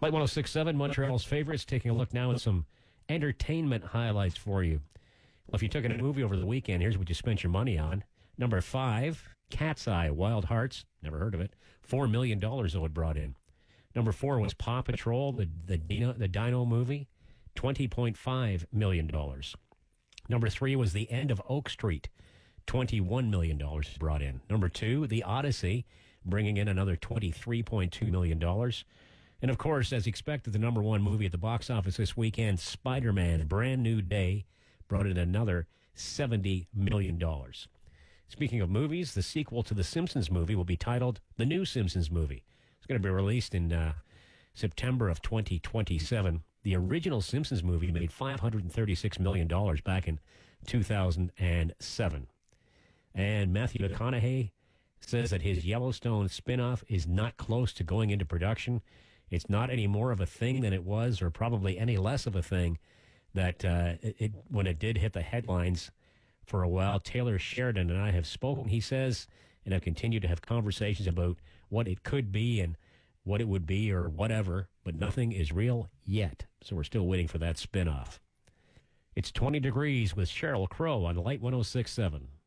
Light 106.7, Montreal's favorites, taking a look now at some entertainment highlights for you. Well, if you took in a movie over the weekend, here's what you spent your money on. Number 5, Cat's Eye, Wild Hearts. Never heard of it. $4 million, though, it brought in. Number 4 was Paw Patrol, the Dino movie. $20.5 million. Number 3 was The End of Oak Street. $21 million brought in. Number 2, The Odyssey, bringing in another $23.2 million. And, of course, as expected, the number 1 movie at the box office this weekend, Spider-Man, Brand New Day, brought in another $70 million. Speaking of movies, the sequel to the Simpsons movie will be titled The New Simpsons Movie. It's going to be released in September of 2027. The original Simpsons movie made $536 million back in 2007. And Matthew McConaughey says that his Yellowstone spinoff is not close to going into production. It's not any more of a thing than it was, or probably any less of a thing that when it did hit the headlines for a while. Taylor Sheridan and I have spoken, he says, and have continued to have conversations about what it could be and what it would be or whatever, but nothing is real yet. So we're still waiting for that spinoff. It's 20 degrees with Sheryl Crow on Light 106.7.